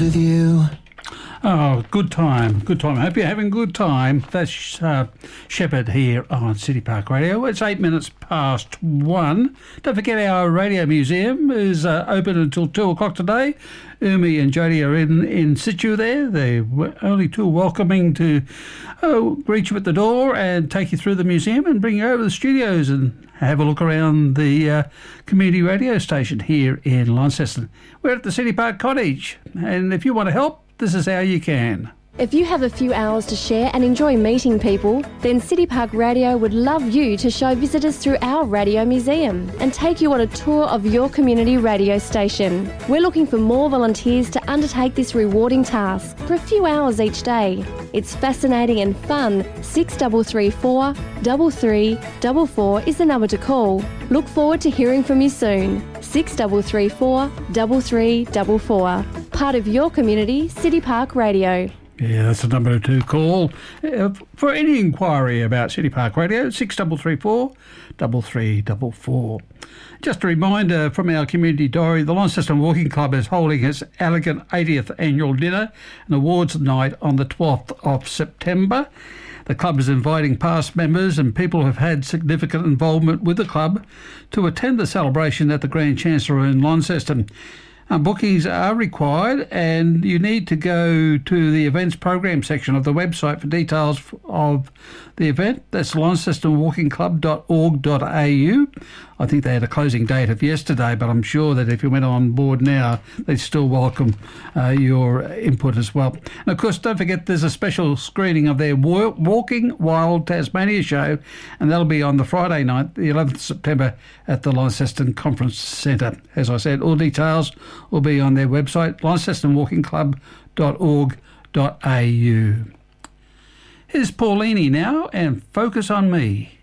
with you. Oh, good time, good time. I hope you're having a good time. That's Shepherd here on City Park Radio. It's 8 minutes past 1. Don't forget our Radio Museum is open until 2 o'clock today. Umi and Jody are in situ there. They're only too welcoming to greet you at the door and take you through the museum and bring you over to the studios and have a look around the community radio station here in Launceston. We're at the City Park Cottage, and if you want to help, this is how you can. If you have a few hours to share and enjoy meeting people, then City Park Radio would love you to show visitors through our radio museum and take you on a tour of your community radio station. We're looking for more volunteers to undertake this rewarding task for a few hours each day. It's fascinating and fun. 6334 3344 is the number to call. Look forward to hearing from you soon. 6334 3344. Part of your community, City Park Radio. Yeah, that's the number to call. For any inquiry about City Park Radio, 6334 3344. Just a reminder from our community diary, the Launceston Walking Club is holding its elegant 80th annual dinner and awards night on the 12th of September. The club is inviting past members and people who have had significant involvement with the club to attend the celebration at the Grand Chancellor in Launceston. Bookings are required, and you need to go to the events program section of the website for details of the event. That's launcestonwalkingclub.org.au. I think they had a closing date of yesterday, but I'm sure that if you went on board now, they'd still welcome your input as well. And of course, don't forget there's a special screening of their Walking Wild Tasmania show, and that'll be on the Friday night, the 11th of September, at the Launceston Conference Centre. As I said, all details will be on their website, launcestonwalkingclub.org.au. Here's Paulini now, and Focus on Me.